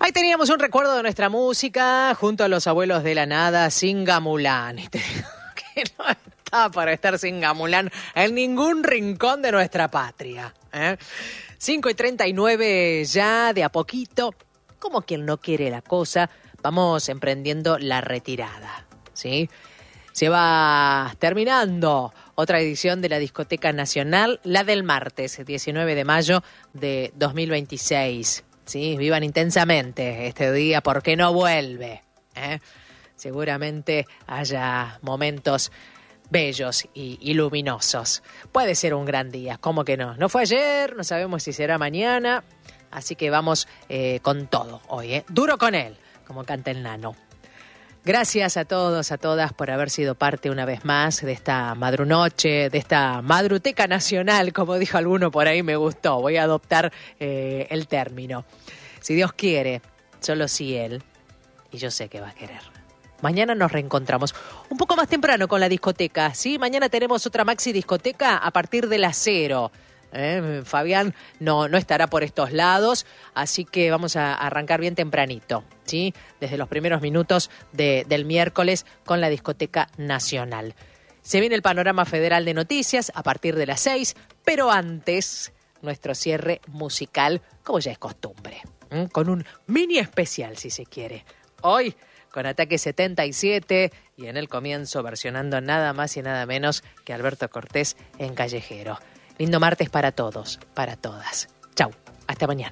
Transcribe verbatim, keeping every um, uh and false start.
Ahí teníamos un recuerdo de nuestra música junto a los abuelos de la nada, Singamulán. Y te digo que no está para estar Singamulán en ningún rincón de nuestra patria. ¿eh? cinco y treinta y nueve ya, de a poquito, como quien no quiere la cosa, vamos emprendiendo la retirada, ¿sí? Se va terminando otra edición de la Discoteca Nacional, la del martes, diecinueve de mayo de dos mil veintiséis. ¿Sí? Vivan intensamente este día porque no vuelve. ¿eh? Seguramente haya momentos bellos y, y luminosos. Puede ser un gran día, ¿cómo que no? No fue ayer, no sabemos si será mañana, así que vamos eh, con todo hoy. ¿eh? Duro con él, como canta el Nano. Gracias a todos, a todas por haber sido parte una vez más de esta madrunoche, de esta madruteca nacional, como dijo alguno por ahí, me gustó. Voy a adoptar eh, el término. Si Dios quiere, solo si Él, y yo sé que va a querer. Mañana nos reencontramos un poco más temprano con la discoteca, ¿sí? Mañana tenemos otra maxi discoteca a partir de las cero. ¿Eh? Fabián no, no estará por estos lados, así que vamos a arrancar bien tempranito, ¿sí? Desde los primeros minutos de, del miércoles con la Discoteca Nacional. Se viene el panorama federal de noticias a partir de las seis, pero antes nuestro cierre musical, como ya es costumbre, ¿eh? Con un mini especial, si se quiere. Hoy con Ataque setenta y siete y en el comienzo versionando nada más y nada menos que Alberto Cortés en Callejero. Lindo martes para todos, para todas. Chau, hasta mañana.